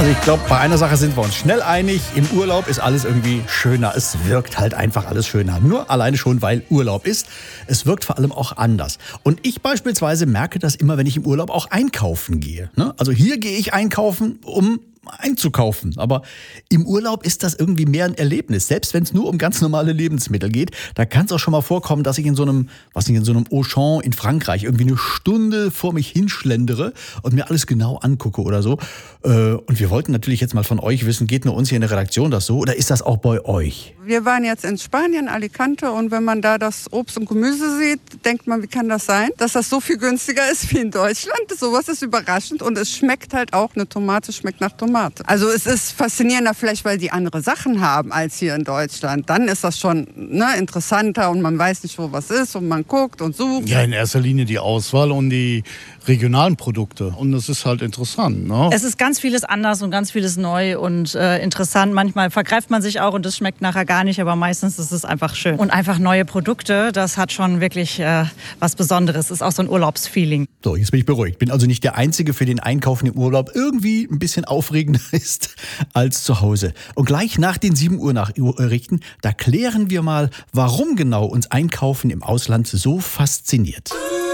Also ich glaube, bei einer Sache sind wir uns schnell einig. Im Urlaub ist alles irgendwie schöner. Es wirkt halt einfach alles schöner. Nur alleine schon, weil Urlaub ist. Es wirkt vor allem auch anders. Und ich beispielsweise merke das immer, wenn ich im Urlaub auch einkaufen gehe. Ne? Also hier gehe ich einkaufen, um einzukaufen. Aber im Urlaub ist das irgendwie mehr ein Erlebnis. Selbst wenn es nur um ganz normale Lebensmittel geht, da kann es auch schon mal vorkommen, dass ich in so einem Auchan in Frankreich irgendwie eine Stunde vor mich hinschlendere und mir alles genau angucke oder so. Und wir wollten natürlich jetzt mal von euch wissen, geht nur uns hier in der Redaktion das so oder ist das auch bei euch? Wir waren jetzt in Spanien, Alicante, und wenn man da das Obst und Gemüse sieht, denkt man, wie kann das sein, dass das so viel günstiger ist wie in Deutschland? Sowas ist überraschend und es schmeckt halt auch, eine Tomate schmeckt nach Tomate. Also es ist faszinierender vielleicht, weil die andere Sachen haben als hier in Deutschland. Dann ist das schon interessanter und man weiß nicht, wo was ist und man guckt und sucht. Ja, in erster Linie die Auswahl und die regionalen Produkte. Und das ist halt interessant. Ne? Es ist ganz vieles anders und ganz vieles neu und interessant. Manchmal vergreift man sich auch und es schmeckt nachher gar nicht, aber meistens ist es einfach schön. Und einfach neue Produkte, das hat schon wirklich was Besonderes. Ist auch so ein Urlaubsfeeling. So, jetzt bin ich beruhigt. Bin also nicht der Einzige, für den Einkaufen im Urlaub irgendwie ein bisschen aufregender ist als zu Hause. Und gleich nach den 7 Uhr Nachrichten, da klären wir mal, warum genau uns Einkaufen im Ausland so fasziniert.